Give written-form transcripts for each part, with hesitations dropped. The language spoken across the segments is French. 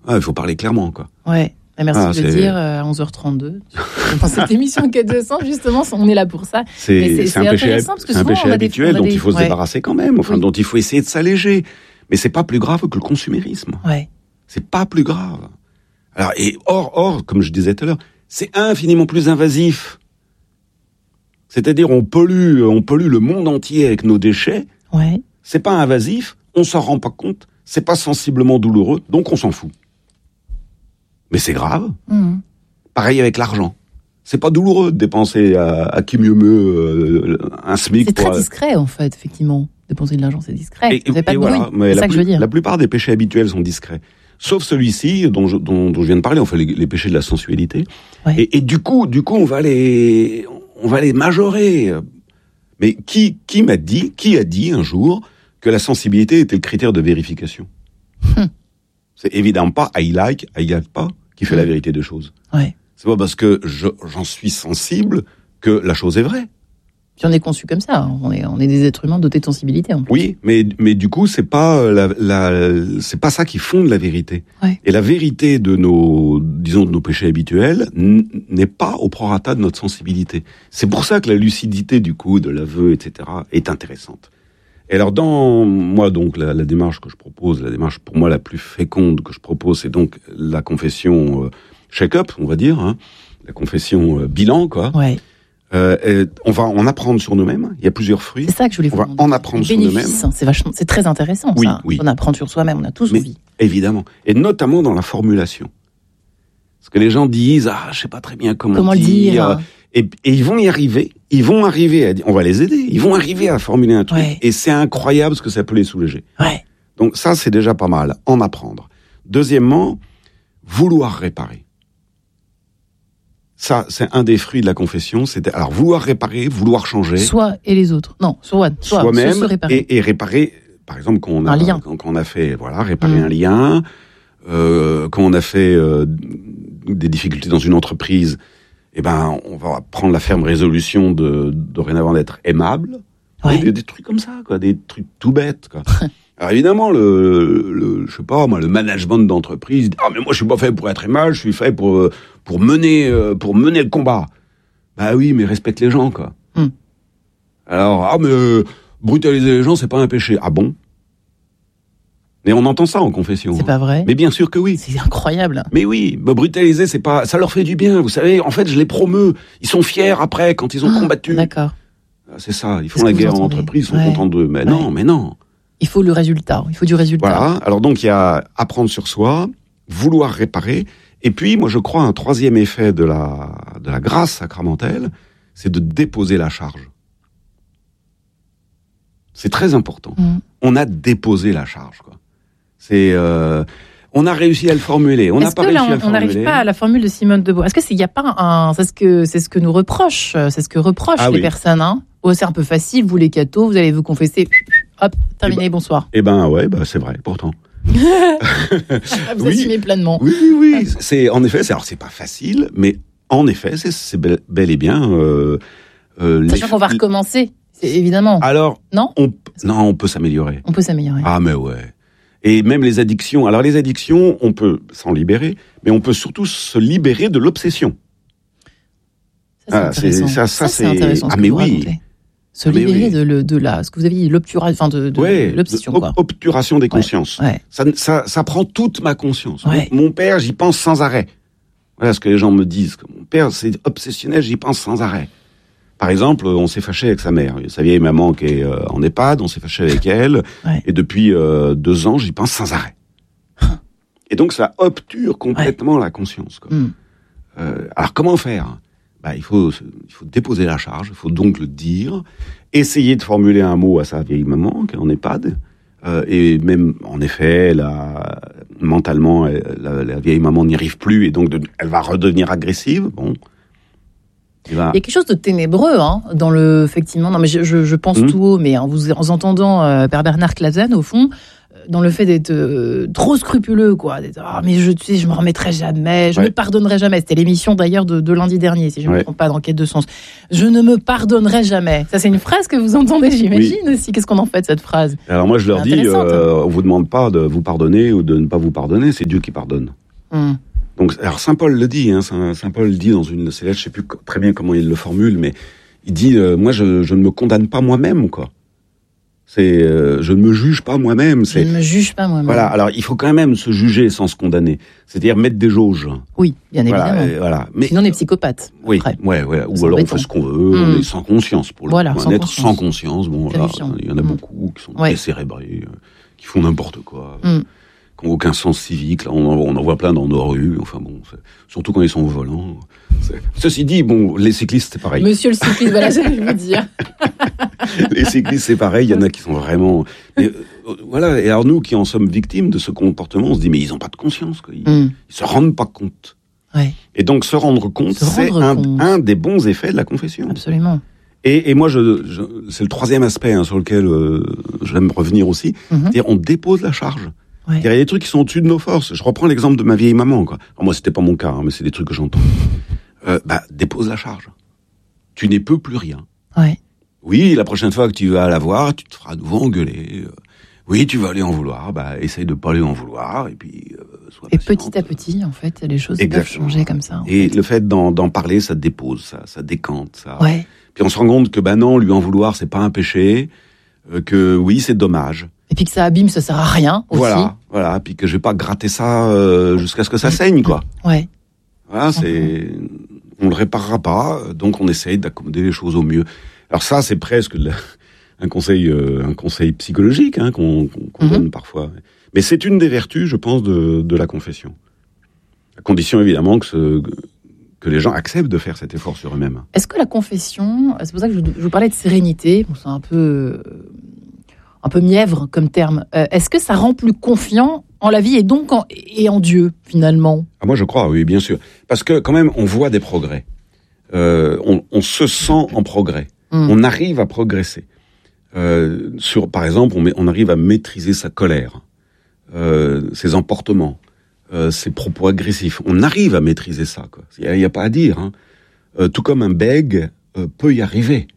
Il faut parler clairement, quoi. Ouais. Merci de le dire à 11h32. Dans cette émission Quête de Sens, justement, on est là pour ça. C'est un péché habituel dont il faut se débarrasser quand même, dont il faut essayer de s'alléger. Mais c'est pas plus grave que le consumérisme. Ouais. C'est pas plus grave. Alors, or, comme je disais tout à l'heure, c'est infiniment plus invasif. C'est-à-dire, on pollue le monde entier avec nos déchets. Ouais. C'est pas invasif, on s'en rend pas compte, c'est pas sensiblement douloureux, donc on s'en fout. Mais c'est grave. Mmh. Pareil avec l'argent. C'est pas douloureux de dépenser à qui mieux un SMIC. C'est très discret, en fait, effectivement. Dépenser de l'argent, c'est discret. Vous n'avez pas de bruit. Mais c'est ça que je veux dire. La plupart des péchés habituels sont discrets. Sauf celui-ci, dont je viens de parler, les péchés de la sensualité. Ouais. Et du coup, on va les majorer. Mais qui a dit un jour que la sensibilité était le critère de vérification? C'est évidemment pas I like pas qui fait la vérité des choses. Ouais. C'est pas parce que j'en suis sensible que la chose est vraie. Puis on est conçu comme ça. On est des êtres humains dotés de sensibilité. En plus. Oui, mais du coup, c'est pas c'est pas ça qui fonde la vérité. Ouais. Et la vérité de nos péchés habituels n'est pas au prorata de notre sensibilité. C'est pour ça que la lucidité du coup, de l'aveu, etc., est intéressante. Et alors, la démarche que je propose, la démarche pour moi la plus féconde que je propose, c'est donc la confession check-up, on va dire, hein, la confession bilan, quoi. Ouais. On va en apprendre sur nous-mêmes. Il y a plusieurs fruits. C'est ça que je voulais vous demander. On va en apprendre sur nous-mêmes. C'est très intéressant, oui, ça. Oui. On apprend sur soi-même, on a tous envie. Évidemment. Et notamment dans la formulation. Parce que les gens disent, je sais pas très bien comment le dire. Et ils vont y arriver. Ils vont arriver on va les aider. Ils vont arriver à formuler un truc. Ouais. Et c'est incroyable ce que ça peut les soulager. Ouais. Donc ça, c'est déjà pas mal. En apprendre. Deuxièmement, vouloir réparer. Ça, c'est un des fruits de la confession. Alors, vouloir réparer, vouloir changer. Soi et les autres. Non, soi-même se réparer. Et réparer, par exemple, quand on a fait, réparer un lien, quand on a fait des difficultés dans une entreprise, on va prendre la ferme résolution de dorénavant d'être aimable. Ouais. Des trucs comme ça, quoi, des trucs tout bêtes, quoi. Alors évidemment, je sais pas, moi, le management d'entreprise, mais moi je suis pas fait pour être aimable, je suis fait pour mener le combat. Bah oui, mais respecte les gens, quoi. Alors, brutaliser les gens, c'est pas un péché. Ah bon? Mais on entend ça en confession. C'est pas vrai? Mais bien sûr que oui. C'est incroyable. Mais oui, brutaliser, c'est pas, ça leur fait du bien, vous savez. En fait, je les promeus. Ils sont fiers après, quand ils ont combattu. D'accord. C'est ça, ils font la guerre en entreprise, ils sont contents d'eux. Mais non. Il faut le résultat, il faut du résultat. Voilà, alors donc il y a apprendre sur soi, vouloir réparer, et puis moi je crois un troisième effet de la grâce sacramentelle, c'est de déposer la charge. C'est très important. On a déposé la charge, quoi. On a réussi à le formuler. On n'arrive pas à la formule de Simone de Beauvoir. Est-ce que il y a pas c'est ce que nous reprochent, c'est ce que reprochent les personnes, hein? C'est un peu facile, vous les cathos, vous allez vous confesser. Hop, terminé, bonsoir. c'est vrai, pourtant. Vous assumez pleinement. Oui. C'est pas facile, mais en effet, c'est bel et bien. Sachant qu'on va recommencer, c'est évidemment. Alors, non, on peut s'améliorer. On peut s'améliorer. Ah, mais ouais. Et même les addictions. Alors, les addictions, on peut s'en libérer, mais on peut surtout se libérer de l'obsession. Ça, c'est intéressant. Ah, mais oui. Racontez. Se libérer de ce que vous avez dit, l'obturation, l'obsession, quoi. Obturation des consciences. Ouais. Ça prend toute ma conscience. Ouais. Mon père, j'y pense sans arrêt. Voilà ce que les gens me disent. Mon père, c'est obsessionnel, j'y pense sans arrêt. Par exemple, on s'est fâché avec sa mère. Sa vieille maman qui est en EHPAD, on s'est fâché avec elle. Ouais. Et depuis 2 ans, j'y pense sans arrêt. Et donc, ça obture complètement la conscience, quoi. Alors, comment faire ? Il faut déposer la charge, il faut donc le dire, essayer de formuler un mot à sa vieille maman qui est en EHPAD, et même, en effet, mentalement, la vieille maman n'y arrive plus, et donc elle va redevenir agressive, bon. Il y a quelque chose de ténébreux, hein, effectivement, non mais je pense tout haut, mais en vous entendant Père Bernard Clasen, au fond, dans le fait d'être trop scrupuleux, quoi. Mais je me remettrai jamais, je ne pardonnerai jamais. C'était l'émission d'ailleurs de lundi dernier, si je ne me trompe pas, dans Quête de sens. Je ne me pardonnerai jamais. Ça, c'est une phrase que vous entendez, j'imagine aussi. Qu'est-ce qu'on en fait de cette phrase? Alors moi, je leur dis, on vous demande pas de vous pardonner ou de ne pas vous pardonner, c'est Dieu qui pardonne. Donc, alors Saint Paul le dit, Saint Paul le dit dans une de ses lettres, je sais plus très bien comment il le formule, mais il dit, moi, je ne me condamne pas moi-même, quoi. Je ne me juge pas moi-même. Je ne me juge pas moi-même. Voilà. Alors, il faut quand même se juger sans se condamner. C'est-à-dire mettre des jauges. Oui, bien évidemment. Voilà. Mais sinon, on est psychopathe. Oui, ouais. Ou alors on fait ce qu'on veut. On est sans conscience pour un être sans conscience. Bon, voilà, il y en a beaucoup qui sont décérébrés, qui font n'importe quoi, qui n'ont aucun sens civique. Là, on en voit plein dans nos rues. Enfin bon, surtout quand ils sont au volant. Ceci dit, bon, les cyclistes, c'est pareil. Monsieur le cycliste, voilà, j'allais vous dire. Les cyclistes, c'est pareil. Il y en a qui sont vraiment. Mais, voilà. Et alors nous, qui en sommes victimes de ce comportement, on se dit mais ils n'ont pas de conscience. Quoi. Ils se rendent pas compte. Ouais. Et donc se rendre compte, c'est un des bons effets de la confession. Absolument. Et moi, c'est le troisième aspect sur lequel j'aime revenir aussi. C'est-à-dire, on dépose la charge. Ouais. Il y a des trucs qui sont au-dessus de nos forces. Je reprends l'exemple de ma vieille maman. Quoi. Alors, moi, c'était pas mon cas, mais c'est des trucs que j'entends. Dépose la charge. Tu n'es plus rien. Ouais. Oui, la prochaine fois que tu vas la voir, tu te feras à nouveau engueuler. Oui, tu vas aller en vouloir. Essaye de pas aller en vouloir. Et puis, sois patiente. Et petit à petit, en fait, les choses peuvent changer comme ça. Et le fait d'en parler, ça dépose, ça décante. Ça. Ouais. Puis on se rend compte que, non, lui en vouloir, c'est pas un péché. Que oui, c'est dommage. Et puis que ça abîme, ça sert à rien aussi. Voilà. Puis que je vais pas gratter ça jusqu'à ce que ça saigne, quoi. Ouais. Voilà, on le réparera pas, donc on essaye d'accommoder les choses au mieux. Alors ça, c'est presque un conseil psychologique qu'on donne parfois. Mais c'est une des vertus, je pense, de la confession. À condition évidemment que les gens acceptent de faire cet effort sur eux-mêmes. Est-ce que la confession, c'est pour ça que je vous parlais de sérénité, bon, c'est un peu mièvre comme terme, est-ce que ça rend plus confiant en la vie et donc en Dieu, finalement? Moi, je crois, oui, bien sûr. Parce que, quand même, on voit des progrès. On se sent en progrès. On arrive à progresser. Par exemple, on arrive à maîtriser sa colère, ses emportements, ses propos agressifs. On arrive à maîtriser ça, quoi. Il n'y a pas à dire. Tout comme un bègue peut y arriver.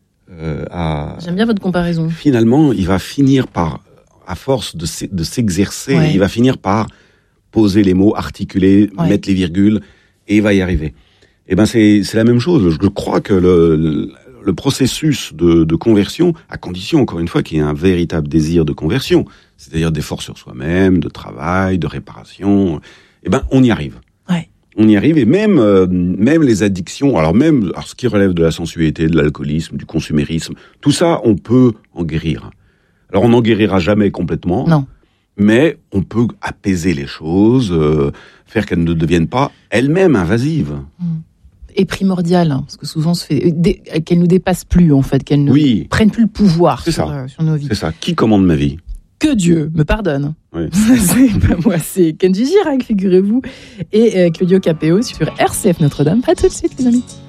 J'aime bien votre comparaison. Finalement, il va finir par, à force de s'exercer, il va finir par poser les mots, articuler, mettre les virgules, et il va y arriver. Et c'est la même chose. Je crois que le processus de conversion, à condition, encore une fois, qu'il y ait un véritable désir de conversion, c'est-à-dire d'effort sur soi-même, de travail, de réparation, on y arrive. On y arrive, et même les addictions, alors ce qui relève de la sensualité, de l'alcoolisme, du consumérisme, tout ça, on peut en guérir. Alors, on n'en guérira jamais complètement. Non. Mais on peut apaiser les choses, faire qu'elles ne deviennent pas elles-mêmes invasives. Et primordial, parce que souvent, qu'elles ne nous dépassent plus, en fait, qu'elles ne prennent plus le pouvoir sur nos vies. C'est ça. Qui commande ma vie ? Que Dieu me pardonne. Oui. Moi, c'est Kenji Girac, figurez-vous, et Claudio Capéo sur RCF Notre-Dame. À tout de suite, les amis.